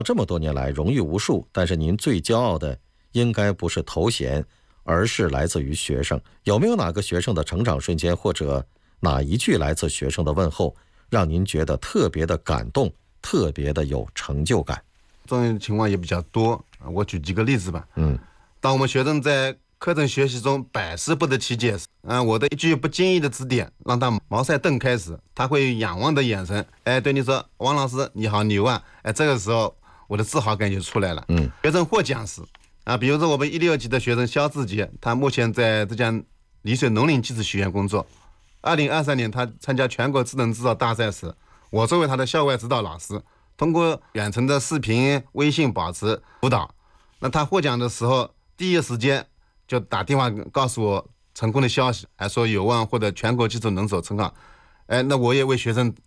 这么多年来荣誉无数，但是您最骄傲的应该不是头衔，而是来自于学生。有没有哪个学生的成长瞬间，或者哪一句来自学生的问候，让您觉得特别的感动，特别的有成就感？ 这种情况也比较多，我举几个例子吧。当我们学生在课程学习中百思不得其解时，我的一句不经意的指点，让他茅塞顿开时，他会仰望的眼神，对你说：“王老师你好牛啊！”这个时候我的自豪感就出来了。学生获奖时，比如说我们1、6级的学生肖志杰，他目前在浙江丽水农林技术学院工作。2023年他参加全国智能制造大赛时，我作为他的校外指导老师，通过远程的视频、微信保持辅导。那他获奖的时候，第一时间就打电话告诉我成功的消息，还说有望获得全国技术能手称号。那我也为学生